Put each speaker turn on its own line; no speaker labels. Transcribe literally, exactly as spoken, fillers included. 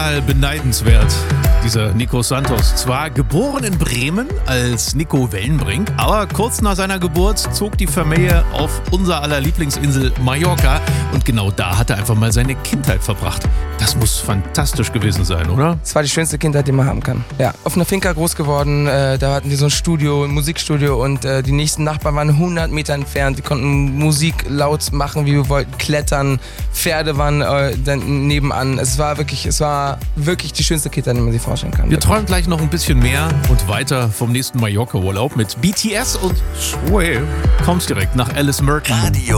total beneidenswert, dieser Nico Santos. Zwar geboren in Bremen als Nico Wellenbrink, aber kurz nach seiner Geburt zog die Familie auf unser aller Lieblingsinsel Mallorca und genau da hat er einfach mal seine Kindheit verbracht. Das muss fantastisch gewesen sein, oder?
Es war die schönste Kindheit, die man haben kann. Ja, auf einer Finca groß geworden, äh, da hatten die so ein Studio, ein Musikstudio und äh, die nächsten Nachbarn waren hundert Meter entfernt. Die konnten Musik laut machen, wie wir wollten, klettern, Pferde waren äh, dann nebenan. Es war wirklich, es war wirklich die schönste Kindheit, die man sich vorstellen kann.
Wir träumen gleich noch ein bisschen mehr und weiter vom nächsten Mallorca-Urlaub mit B T S und Sway. Kommst direkt nach Alice Merton.
Radio